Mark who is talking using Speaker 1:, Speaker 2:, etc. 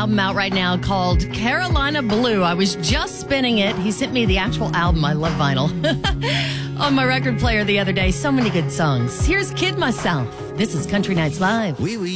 Speaker 1: album out right now called Carolina Blue. I was just spinning it. He sent me the actual album. I love vinyl. On my record player the other day. So many good songs. Here's Kid Myself. This is Country Nights Live.
Speaker 2: Oui, oui.